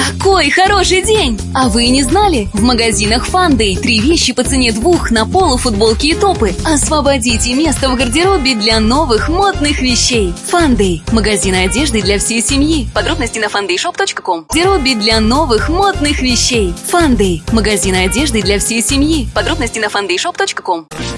Какой хороший день! А вы не знали? В магазинах Фандэй 3 вещи по цене 2 на полу, футболки и топы. Освободите место в гардеробе для новых модных вещей. Фандэй – магазин одежды для всей семьи. Подробности на fandayshop.com. Гардеробе для новых модных вещей. Фандэй – магазин одежды для всей семьи. Подробности на fandayshop.com.